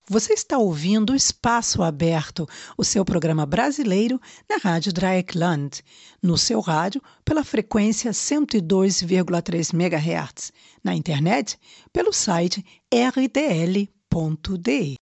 Você está ouvindo o Espaço Aberto, o seu programa brasileiro na Rádio Dreieckland, no seu rádio pela frequência 102,3 MHz, na internet pelo site rdl.de.